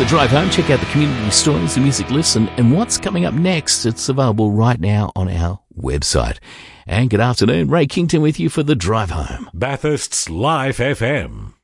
the drive home. Check out the community stories, the music list, and what's coming up next. It's available right now on our website. And good afternoon, Ray Kington with you for the drive home. Bathurst's Live FM.